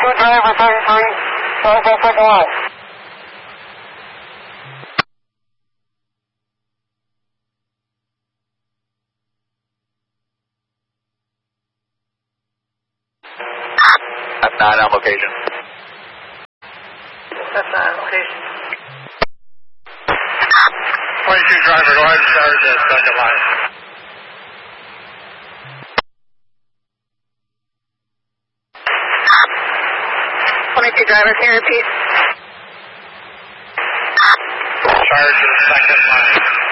driver 33, start that second line. F9 on location. F9 on location. 22 driver, go ahead and start the second line. 22 driver, can you repeat? Charge the second line.